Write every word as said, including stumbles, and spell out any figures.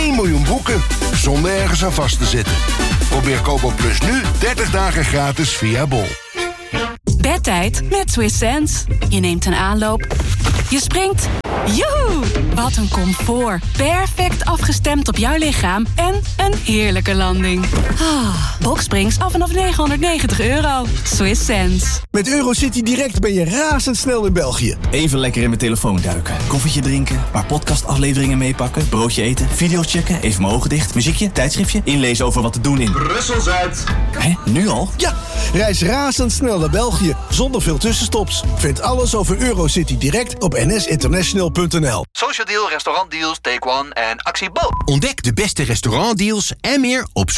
één miljoen boeken, zonder ergens aan vast te zitten. Probeer Kobo Plus nu dertig dagen gratis via Bol. Bedtijd met Swiss Sense. Je neemt een aanloop. Je springt. Joehoe! Wat een comfort. Perfect afgestemd op jouw lichaam en een heerlijke landing. Ah, Boxsprings af vanaf negenhonderdnegentig euro. Swiss Sense. Met Eurocity Direct ben je razendsnel in België. Even lekker in mijn telefoon duiken. Koffietje drinken, paar podcastafleveringen meepakken, broodje eten, video's checken, even mijn ogen dicht, muziekje, tijdschriftje, inlezen over wat te doen in Brussel-Zuid. Hé, nu al? Ja, reis razendsnel naar België zonder veel tussenstops. Vind alles over Eurocity Direct op n s international punt n l. Social Deal, restaurantdeals, Take One en Actie Bo. Ontdek de beste restaurantdeals en meer op